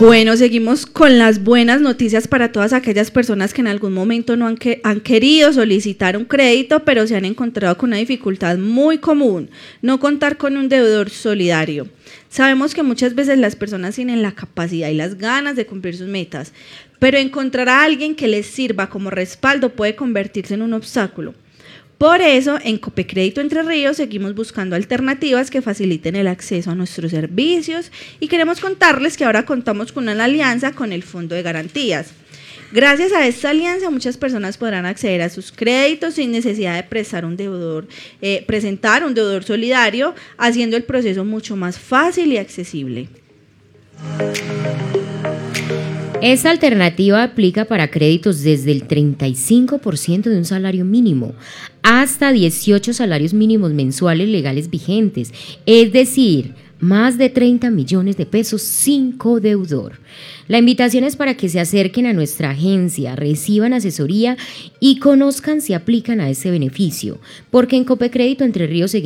Bueno, seguimos con las buenas noticias para todas aquellas personas que en algún momento no han querido solicitar un crédito, pero se han encontrado con una dificultad muy común: no contar con un deudor solidario. Sabemos que muchas veces las personas tienen la capacidad y las ganas de cumplir sus metas, pero encontrar a alguien que les sirva como respaldo puede convertirse en un obstáculo. Por eso, en Copecrédito Entre Ríos seguimos buscando alternativas que faciliten el acceso a nuestros servicios y queremos contarles que ahora contamos con una alianza con el Fondo de Garantías. Gracias a esta alianza, muchas personas podrán acceder a sus créditos sin necesidad de presentar un deudor solidario, haciendo el proceso mucho más fácil y accesible. Esta alternativa aplica para créditos desde el 35% de un salario mínimo hasta 18 salarios mínimos mensuales legales vigentes, es decir, más de 30 millones de pesos sin codeudor. La invitación es para que se acerquen a nuestra agencia, reciban asesoría y conozcan si aplican a este beneficio, porque en Copecrédito Entre Ríos seguimos